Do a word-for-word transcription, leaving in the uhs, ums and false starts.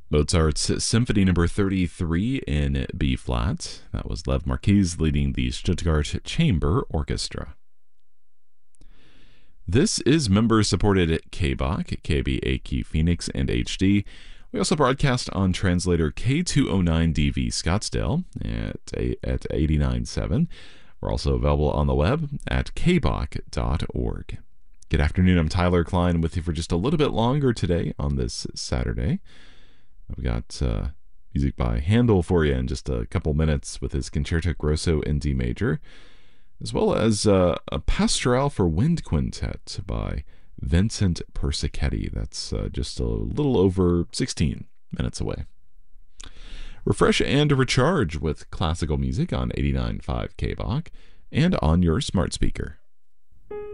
Mozart's Symphony Number thirty-three in B flat. That was Lev Marquis leading the Stuttgart Chamber Orchestra. This is member-supported K B O C, K B A Q Phoenix, and H D. We also broadcast on translator K two oh nine D V Scottsdale at, at eighty-nine point seven. We're also available on the web at k b o c dot org. Good afternoon, I'm Tyler Klein with you for just a little bit longer today on this Saturday. I've got uh, music by Handel for you in just a couple minutes with his Concerto Grosso in D major, as well as uh, a Pastoral for Wind Quintet by Vincent Persichetti. That's uh, just a little over sixteen minutes away. Refresh and recharge with classical music on eighty-nine point five K B O C and on your smart speaker.